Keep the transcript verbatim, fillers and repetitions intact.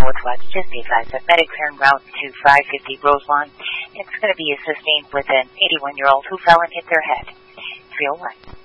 Northwest. Just be advised that medics are en route to five fifty Roselawn. It's going to be assisting with an eighty-one-year-old who fell and hit their head. three oh one.